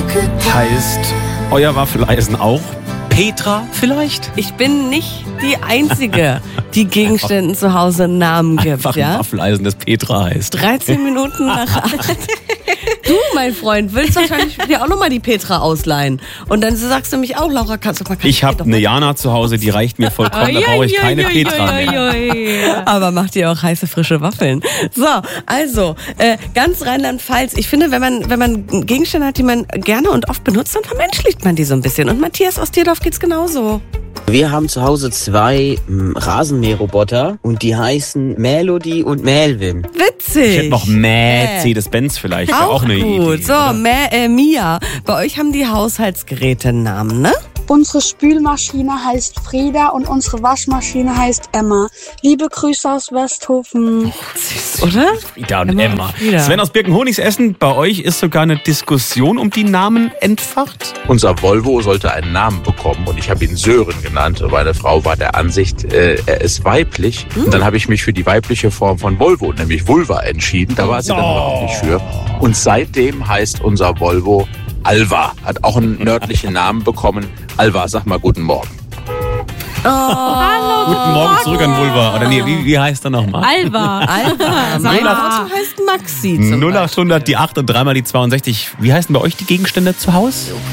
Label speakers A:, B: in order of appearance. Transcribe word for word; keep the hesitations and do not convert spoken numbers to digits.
A: Heißt euer Waffeleisen auch Petra vielleicht?
B: Ich bin nicht die Einzige, die Gegenständen zu Hause einen Namen gibt.
A: Einfach ein
B: ja?
A: Waffeleisen, das Petra heißt.
B: dreizehn Minuten nach acht. Du, mein Freund, willst wahrscheinlich dir auch nochmal die Petra ausleihen. Und dann sagst du mich auch, Laura, kannst du mal...
A: Ich habe eine Jana zu Hause, die reicht mir vollkommen, da brauche ich keine Petra mehr.
B: Aber macht ihr auch heiße, frische Waffeln. So, also, äh, ganz Rheinland-Pfalz. Ich finde, wenn man, wenn man Gegenstände hat, die man gerne und oft benutzt, dann vermenschlicht man die so ein bisschen. Und Matthias aus Tierdorf geht's genauso.
C: Wir haben zu Hause zwei m, Rasenmäherroboter und die heißen Melody und Melvin.
B: Witzig.
A: Ich hätte noch Mercedes-Benz vielleicht, wäre auch,
B: Auch
A: eine
B: gut.
A: Idee.
B: So, Mä- äh, Mia, bei euch haben die Haushaltsgeräte einen Namen, ne?
D: Unsere Spülmaschine heißt Frieda und unsere Waschmaschine heißt Emma. Liebe Grüße aus Westhofen.
B: Süß, oder?
A: Frieda und
B: Emma
A: Emma.
B: und Frieda.
A: Sven aus Birkenhonigs-Essen, bei euch ist sogar eine Diskussion um die Namen entfacht.
E: Unser Volvo sollte einen Namen bekommen und ich habe ihn Sören genannt. Und meine Frau war der Ansicht, äh, er ist weiblich.
B: Hm.
E: Und dann habe ich mich für die weibliche Form von Volvo, nämlich Vulva, entschieden. Da war sie dann aber auch nicht für. Und seitdem heißt unser Volvo Alva. Hat auch einen nördlichen Namen bekommen. Alva, sag mal guten Morgen.
B: Oh,
A: Guten Morgen zurück an Vulva. Oder nee, wie, wie heißt er nochmal?
F: Alva.
B: Alter, mein Auto heißt Maxi zum
A: null acht hundert, die acht und dreimal die zweiundsechzig. Wie heißen bei euch die Gegenstände zu Hause?